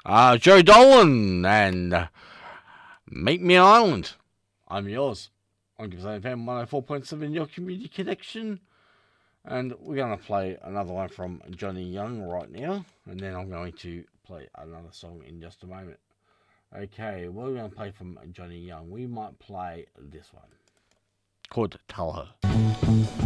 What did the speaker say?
Joe Dolan and Meet Me Island. I'm yours. I'm Gibbs FM 104.7, your community connection. And we're going to play another one from Johnny Young right now. And then I'm going to play another song in just a moment. Okay, what are we going to play from Johnny Young? We might play this one called Tell Her.